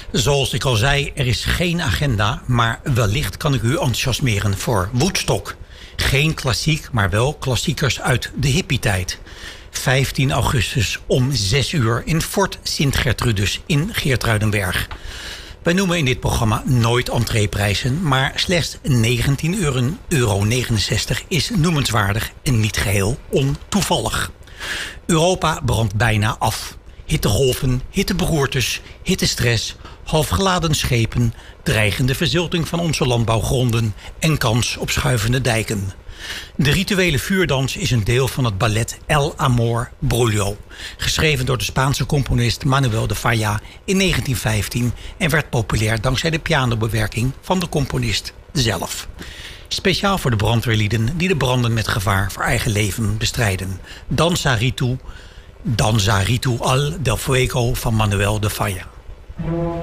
Zoals ik al zei, er is geen agenda, maar wellicht kan ik u enthousiasmeren voor Woodstock. Geen klassiek, maar wel klassiekers uit de hippietijd. 15 augustus om 6 uur in Fort Sint-Gertrudis in Geertruidenberg. Wij noemen in dit programma nooit entreeprijzen, maar slechts €19,69 is noemenswaardig en niet geheel ontoevallig. Europa brandt bijna af. Hittegolven, hitteberoertes, hittestress, halfgeladen schepen, dreigende verzilting van onze landbouwgronden en kans op schuivende dijken. De rituele vuurdans is een deel van het ballet El Amor Bruglio, geschreven door de Spaanse componist Manuel de Falla in 1915 en werd populair dankzij de pianobewerking van de componist zelf. Speciaal voor de brandweerlieden die de branden met gevaar voor eigen leven bestrijden. Danza Ritual del Fuego van Manuel de Falla.